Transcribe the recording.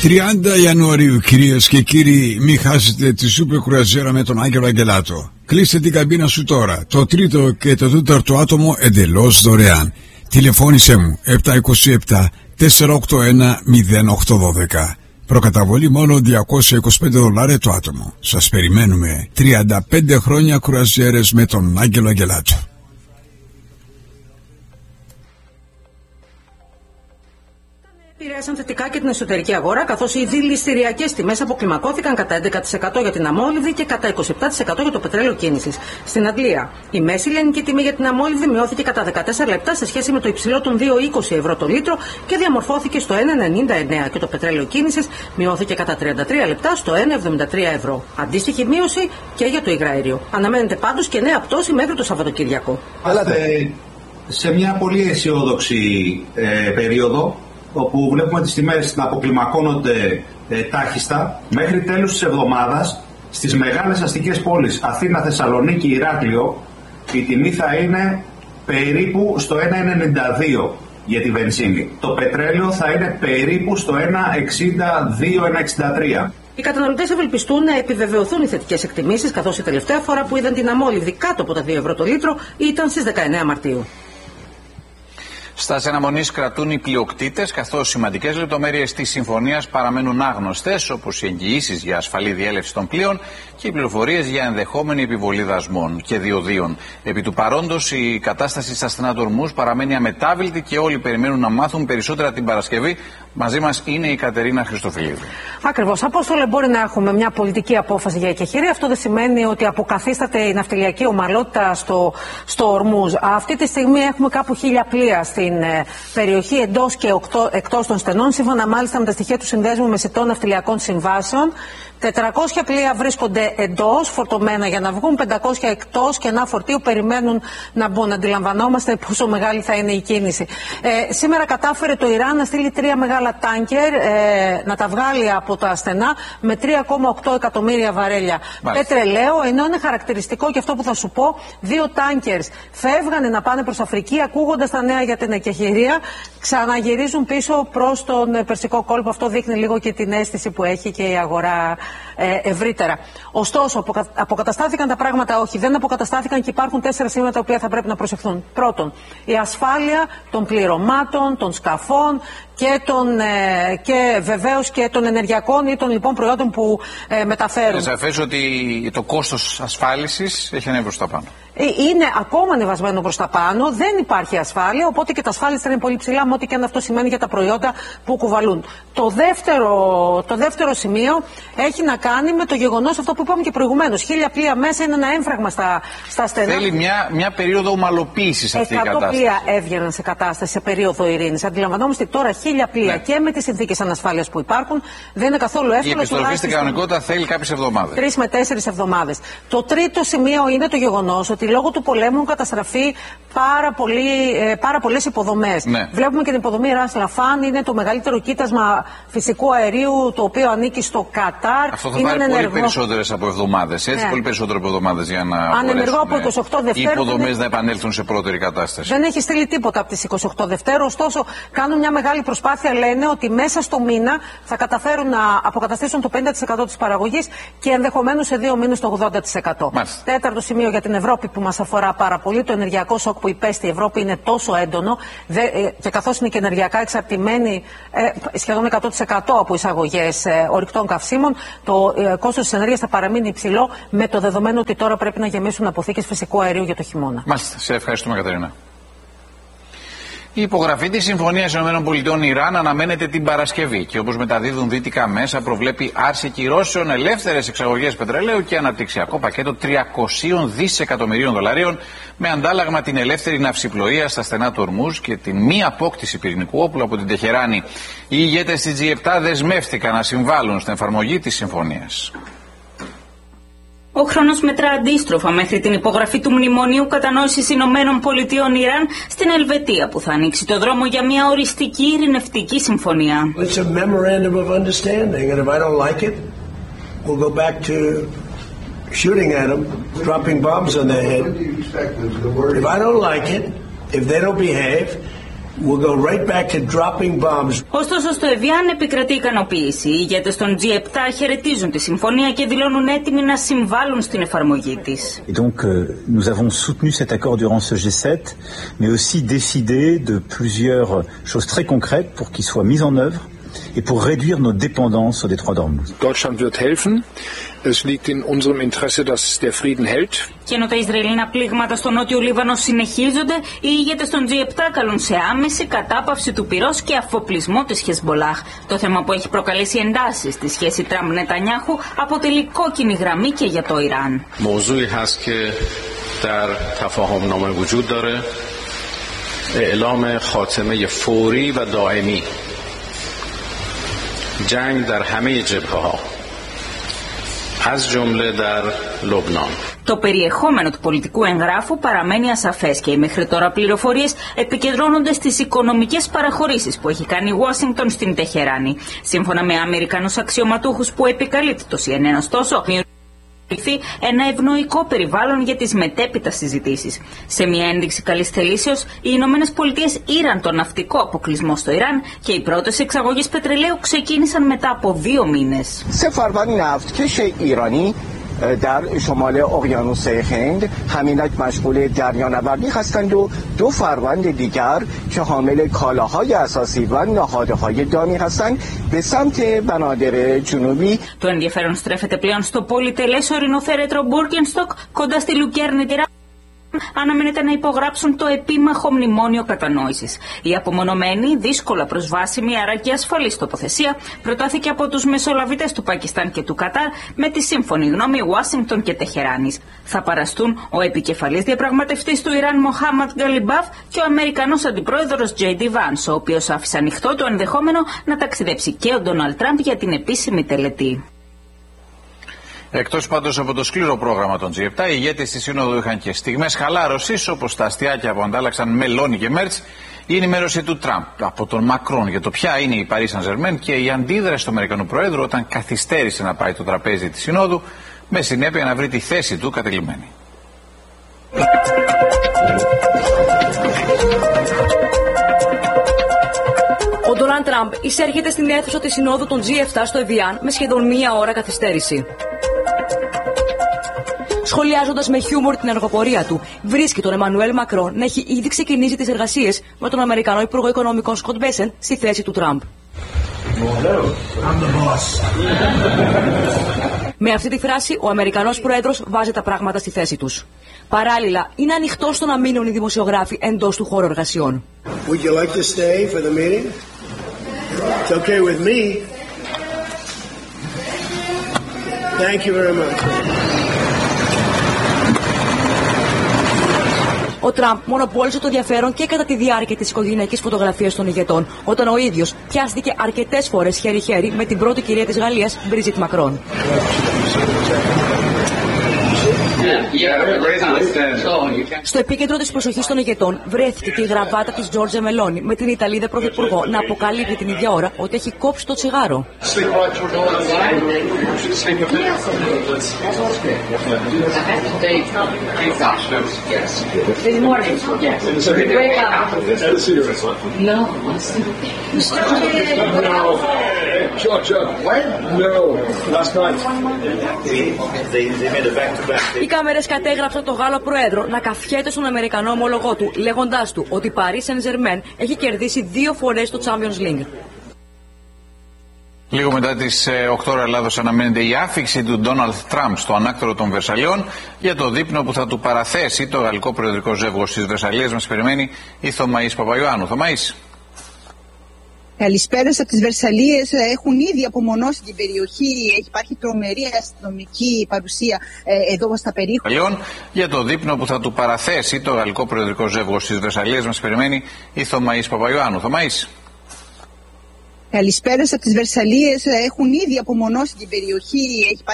30 Ιανουαρίου, κυρίες και κύριοι, μην χάσετε τη σούπερ κουραζιέρα με τον Άγγελο Αγγελάτο. Κλείστε την καμπίνα σου τώρα. Το τρίτο και το τέταρτο άτομο εντελώς δωρεάν. Τηλεφώνησέ μου 727 481 0812. Προκαταβολή μόνο $225 το άτομο. Σας περιμένουμε. 35 χρόνια κουραζιέρες με τον Άγγελο Αγγελάτο. Επηρέασαν θετικά και την εσωτερική αγορά, καθώς οι δηληστηριακές τιμές αποκλιμακώθηκαν κατά 11% για την αμόλυβδη και κατά 27% για το πετρέλαιο κίνησης. Στην Αγγλία, η μέση λιανική τιμή για την αμόλυβδη μειώθηκε κατά 14 λεπτά σε σχέση με το υψηλό των 2,20 ευρώ το λίτρο και διαμορφώθηκε στο 1,99 και το πετρέλαιο κίνησης μειώθηκε κατά 33 λεπτά στο 1,73 ευρώ. Αντίστοιχη μείωση και για το υγραέριο. Αναμένεται πάντως και νέα πτώση μέχρι το Σαββατοκύριακο. Σε μια πολύ αισιόδοξη περίοδο, όπου βλέπουμε τις τιμές να αποκλιμακώνονται τάχιστα, μέχρι τέλους της εβδομάδας στις μεγάλες αστικές πόλεις Αθήνα, Θεσσαλονίκη, Ηράκλειο η τιμή θα είναι περίπου στο 1,92 για τη βενζίνη. Το πετρέλαιο θα είναι περίπου στο 1,62-1,63. Οι καταναλωτές ευελπιστούν να επιβεβαιωθούν οι θετικές εκτιμήσεις, καθώς η τελευταία φορά που είδαν την αμόλυβδη κάτω από τα 2 ευρώ το λίτρο ήταν στις 19 Μαρτίου. Στάση αναμονής κρατούν οι πλειοκτήτες, καθώς σημαντικές λεπτομέρειες της συμφωνίας παραμένουν άγνωστες, όπως οι εγγυήσεις για ασφαλή διέλευση των πλοίων και οι πληροφορίες για ενδεχόμενη επιβολή δασμών και διοδίων. Επί του παρόντος, η κατάσταση στα στενά του Ορμούζ παραμένει αμετάβλητη και όλοι περιμένουν να μάθουν περισσότερα την Παρασκευή. Μαζί μας είναι η Κατερίνα Χριστοφιλίδου. Ακριβώς. Απόστολε, μπορεί να έχουμε μια πολιτική απόφαση για εκεχηρία. Αυτό δεν σημαίνει ότι αποκαθίσταται η ναυτιλιακή ομαλότητα στο Ορμούζ. Αυτή τη στιγμή έχουμε κάπου 1.000 πλοία στην περιοχή εντός και εκτός των στενών, σύμφωνα μάλιστα με τα στοιχεία του Συνδέσμου Μεσητών Ναυτιλιακών Συμβάσεων. 400 πλοία βρίσκονται εντός, φορτωμένα για να βγουν, 500 εκτός και ένα φορτίο περιμένουν να μπουν. Αντιλαμβανόμαστε πόσο μεγάλη θα είναι η κίνηση. Σήμερα κατάφερε το Ιράν να στείλει 3 μεγάλα τάνκερ, να τα βγάλει από τα στενά με 3,8 εκατομμύρια βαρέλια πετρελαίου, ενώ είναι χαρακτηριστικό και αυτό που θα σου πω, 2 τάνκερς φεύγανε να πάνε προς Αφρική, ακούγοντας τα νέα για την εκεχηρία, ξαναγυρίζουν πίσω προς τον Περσικό κόλπο. Αυτό δείχνει λίγο και την αίσθηση που έχει και η αγορά ευρύτερα. Ωστόσο, αποκαταστάθηκαν τα πράγματα? Όχι, δεν αποκαταστάθηκαν και υπάρχουν 4 σημεία τα οποία θα πρέπει να προσεχθούν. Πρώτον, η ασφάλεια των πληρωμάτων, των σκαφών και βεβαίως και των ενεργειακών ή των λοιπόν προϊόντων που μεταφέρουν. Είναι σαφές ότι το κόστος ασφάλισης έχει ανέβει προς τα πάνω. Είναι ακόμα ανεβασμένο προς τα πάνω, δεν υπάρχει ασφάλεια, οπότε και τα ασφάλεια θα είναι πολύ ψηλά, με ό,τι και αν αυτό σημαίνει για τα προϊόντα που κουβαλούν. Το δεύτερο σημείο έχει να κάνει με το γεγονός αυτό που είπαμε και προηγουμένως. 1.000 πλοία μέσα είναι ένα έμφραγμα στα στενά. Θέλει μια περίοδο ομαλοποίησης αυτή η κατάσταση. 100 πλοία έβγαιναν σε κατάσταση, σε περίοδο ειρήνης. Αντιλαμβανόμαστε τώρα 1.000 πλοία και με τις συνθήκες ανασφάλειας που υπάρχουν δεν είναι καθόλου εύκολο. Η επιστροφή στην κανονικότητα θέλει κάποιες εβδομάδες. 3 με 4 εβδομάδες. Το τρίτο σημείο είναι το γεγονός ότι λόγω του πολέμου έχουν καταστραφεί πάρα πολλές υποδομές. Ναι. Βλέπουμε και την υποδομή Ras Laffan, είναι το μεγαλύτερο κοίτασμα φυσικού αερίου το οποίο ανήκει στο Κατάρ. Αυτό θα πάρει πολύ περισσότερες από εβδομάδες. Έτσι, πολύ περισσότερο από εβδομάδες για να ανενεργό από 28 Δευτέρου. Οι υποδομές να επανέλθουν σε πρώτερη κατάσταση. Δεν έχει στείλει τίποτα από τις 28 Δευτέρου. Ωστόσο, κάνουν μια μεγάλη προσπάθεια. Λένε ότι μέσα στο μήνα θα καταφέρουν να αποκαταστήσουν το 50% της παραγωγής και ενδεχομένως σε 2 μήνες το 80%. Μάλιστα. Τέταρτο σημείο για την Ευρώπη που μας αφορά πάρα πολύ. Το ενεργειακό σοκ που υπέστη η Ευρώπη είναι τόσο έντονο και καθώς είναι και ενεργειακά εξαρτημένη σχεδόν 100% από εισαγωγές ορυκτών καυσίμων, το κόστος της ενέργειας θα παραμείνει υψηλό, με το δεδομένο ότι τώρα πρέπει να γεμίσουν αποθήκες φυσικού αερίου για το χειμώνα. Μάλιστα. Σε ευχαριστούμε, Κατερίνα. Η υπογραφή της Συμφωνίας ΗΠΑ-Ιράν αναμένεται την Παρασκευή και όπως μεταδίδουν δυτικά μέσα προβλέπει άρση κυρώσεων, ελεύθερες εξαγωγές πετρελαίου και αναπτυξιακό πακέτο $300 δισεκατομμυρίων με αντάλλαγμα την ελεύθερη ναυσιπλοεία στα στενά του Ορμούζ και την μη απόκτηση πυρηνικού όπλου από την Τεχεράνη. Οι ηγέτες της G7 δεσμεύτηκαν να συμβάλλουν στην εφαρμογή της συμφωνίας. Ο χρόνος μετρά αντίστροφα μέχρι την υπογραφή του Μνημονίου Κατανόησης Ηνωμένων Πολιτειών Ιράν στην Ελβετία, που θα ανοίξει το δρόμο για μια οριστική ειρηνευτική συμφωνία. It's a memorandum of understanding, and if I don't like it, we'll go back to shooting at them, dropping bombs on their head. If I don't like it, if they don't behave, we'll go right back to dropping bombs. Ωστόσο, στο Εβιάν επικρατεί ικανοποίηση. Οι ηγέτες των G7 χαιρετίζουν τη συμφωνία και δηλώνουν έτοιμοι να συμβάλλουν στην εφαρμογή της. Et donc, nous avons soutenu cet accord durant ce G7, mais aussi décidé de plusieurs choses très concrètes pour qu'il soit mis en œuvre et pour réduire nos dépendances aux détroits d'Ormuz. Deutschland wird helfen. Es liegt in unserem Interesse, dass der Frieden hält. Και ενώ τα Ισραηλινά πλήγματα στο νότιο Λίβανο συνεχίζονται, οι ηγέτες των G7 καλούν σε άμεση κατάπαυση του πυρός και αφοπλισμό της Χεσμπολάχ. Το θέμα που έχει προκαλέσει εντάσεις στη σχέση Τραμπ-Νετανιάχου αποτελεί κόκκινη γραμμή και για το Ιράν. موضوعی هست که در تفاهمنامه وجود داره اعلام خاتمه فوری و دائمی جنگ در همه جبهه‌ها از جمله در لبنان. Το περιεχόμενο του πολιτικού εγγράφου παραμένει ασαφές και οι μέχρι τώρα πληροφορίες επικεντρώνονται στις οικονομικές παραχωρήσεις που έχει κάνει η Ουάσιγκτον στην Τεχεράνη. Σύμφωνα με Αμερικανούς αξιωματούχους που επικαλύπτει το CNN, ωστόσο, ένα ευνοϊκό περιβάλλον για τις μετέπειτα συζητήσεις. Σε μια ένδειξη καλής θελήσεως, οι Ηνωμένες Πολιτείες ήραν τον ναυτικό αποκλεισμό στο Ιράν και οι πρώτες εξαγωγές πετρελαίου ξεκίνησαν μετά από 2 μήνες. در شمال اقیانوس هند همینک مشغول دریانوردی هستند و 2 فروند دیگر که حامل کالاهای اساسی و نهادهای دامی هستند به سمت بنادر جنوبی. Το ενδιαφέρον στρέφεται πλέον στο πολυτελές ορεινοθέρετρο Μπούρκενστοκ κοντά στη Λουκέρνη τη. Αναμένεται να υπογράψουν το επίμαχο μνημόνιο κατανόησης. Η απομονωμένη, δύσκολα προσβάσιμη, άρα και ασφαλής τοποθεσία προτάθηκε από τους μεσολαβητές του Πακιστάν και του Κατάρ με τη σύμφωνη γνώμη Ουάσιγκτον και Τεχεράνης. Θα παραστούν ο επικεφαλής διαπραγματευτής του Ιράν Μοχάμαντ Γκαλιμπάφ και ο Αμερικανός αντιπρόεδρος J.D. Vance, ο οποίος άφησε ανοιχτό το ενδεχόμενο να ταξιδέψει και ο Ντόναλντ Τραμπ για την επίσημη τελετή. Εκτός πάντως από το σκληρό πρόγραμμα των G7, οι ηγέτες στη Σύνοδο είχαν και στιγμές χαλάρωσης, όπως τα αστιάκια που αντάλλαξαν Μελόνι και Μέρτς, η ενημέρωση του Τραμπ από τον Μακρόν για το ποια είναι η Παρί Σαν Ζερμέν και η αντίδραση του Αμερικανού Προέδρου όταν καθυστέρησε να πάει το τραπέζι της Συνόδου, με συνέπεια να βρει τη θέση του κατελημμένη. Ο Ντόναλντ Τραμπ εισέρχεται στην αίθουσα της Συνόδου των G7 στο Εβιάν με σχεδόν 1 ώρα καθυστέρηση. Σχολιάζοντας με χιούμορ την αργοπορία του, βρίσκει τον Εμμανουέλ Μακρόν να έχει ήδη ξεκινήσει τις εργασίες με τον Αμερικανό Υπουργό Οικονομικών Σκοτ Μπέσεντ στη θέση του Τραμπ. Με αυτή τη φράση, ο Αμερικανός Πρόεδρος βάζει τα πράγματα στη θέση τους. Παράλληλα, είναι ανοιχτό στο να μείνουν οι δημοσιογράφοι εντός του χώρου εργασιών. Ο Τραμπ μονοπόλησε το ενδιαφέρον και κατά τη διάρκεια της οικογενειακής φωτογραφίας των ηγετών, όταν ο ίδιος πιάστηκε αρκετές φορές χέρι-χέρι με την πρώτη κυρία της Γαλλίας, Μπριζίτ Μακρόν. Στο επίκεντρο της προσοχής των ηγετών βρέθηκε και η γραβάτα της Τζόρτζα Μελόνι με την Ιταλίδα Πρωθυπουργό να αποκαλύπτει την ίδια ώρα ότι έχει κόψει το τσιγάρο. Οι κάμερες κατέγραψαν τον Γάλλο Πρόεδρο να καφιέται στον Αμερικανό ομολογό του, λέγοντάς του ότι η Παρί Σεν Ζερμέν έχει κερδίσει 2 φορές το Champions League. Λίγο μετά τις 8 ώρα Ελλάδος αναμένεται η άφιξη του Ντόναλντ Τραμπ στο ανάκτορο των Βερσαλιών για το δείπνο που θα του παραθέσει το γαλλικό προεδρικό ζεύγος στις Βερσαλίες. Μας περιμένει η Θωμαΐς Παπαϊωάννου. Θωμαΐς. Καλησπέρα από τις Βερσαλίες. Έχουν ήδη απομονώσει την περιοχή. Υπάρχει τρομερή αστυνομική παρουσία εδώ στα περίχωρα. Για το δείπνο που θα του παραθέσει το γαλλικό προεδρικό ζεύγος στις Βερσαλίες. Μας περιμένει η Θωμαΐς Παπαϊωάννου. Θωμαΐς. Καλησπέρα από τις Βερσαλίες. Έχουν ήδη απομονώσει την περιοχή.